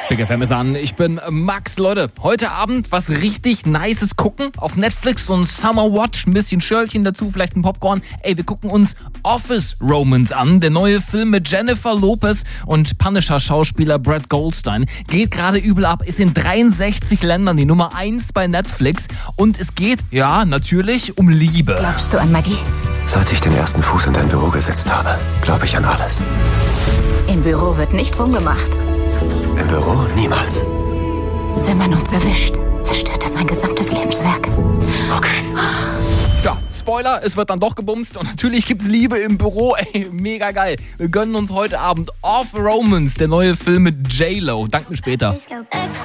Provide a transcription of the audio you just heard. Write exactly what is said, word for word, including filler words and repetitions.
Big F M ist an, ich bin Max. Leute, heute Abend was richtig Nices gucken. Auf Netflix so ein Summer Watch, ein bisschen Schörlchen dazu, vielleicht ein Popcorn. Ey, wir gucken uns Office Romance an. Der neue Film mit Jennifer Lopez und Punisher-Schauspieler Brad Goldstein. Geht gerade übel ab, ist in dreiundsechzig Ländern die Nummer eins bei Netflix. Und es geht, ja, natürlich um Liebe. Glaubst du an Magie? Seit ich den ersten Fuß in dein Büro gesetzt habe, glaube ich an alles. Im Büro wird nicht rumgemacht. Im Büro niemals. Wenn man uns erwischt, zerstört das mein gesamtes Lebenswerk. Okay. Ja, Spoiler, es wird dann doch gebumst und natürlich gibt's Liebe im Büro. Ey, mega geil. Wir gönnen uns heute Abend Off Romance, der neue Film mit J-Lo. Danke, bis später.